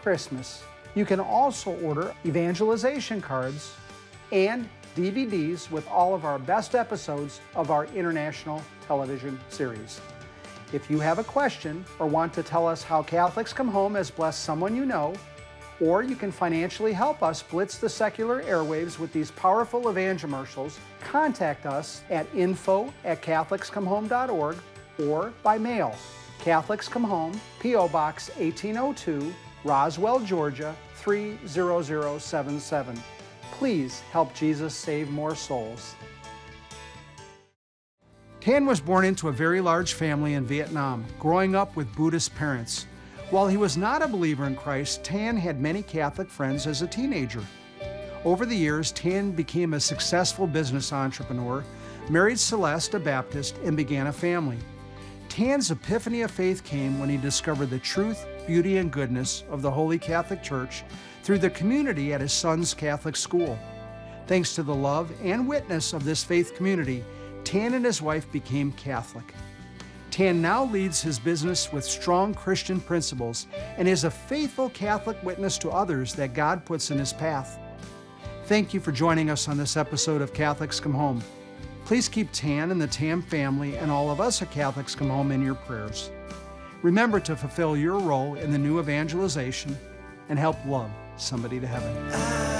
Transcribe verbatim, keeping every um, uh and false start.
Christmas, you can also order evangelization cards and D V Ds with all of our best episodes of our international television series. If you have a question or want to tell us how Catholics Come Home has blessed someone you know, or you can financially help us blitz the secular airwaves with these powerful evangelicals, contact us at info at catholics come home dot org or by mail. Catholics Come Home, P O Box eighteen oh two, Roswell, Georgia three zero zero seven seven. Please help Jesus save more souls. Tan was born into a very large family in Vietnam, growing up with Buddhist parents. While he was not a believer in Christ, Tan had many Catholic friends as a teenager. Over the years, Tan became a successful business entrepreneur, married Celeste, a Baptist, and began a family. Tan's epiphany of faith came when he discovered the truth, beauty, and goodness of the Holy Catholic Church through the community at his son's Catholic school. Thanks to the love and witness of this faith community, Tan and his wife became Catholic. Tan now leads his business with strong Christian principles and is a faithful Catholic witness to others that God puts in his path. Thank you for joining us on this episode of Catholics Come Home. Please keep Tan and the Tam family and all of us at Catholics Come Home in your prayers. Remember to fulfill your role in the new evangelization and help love somebody to heaven.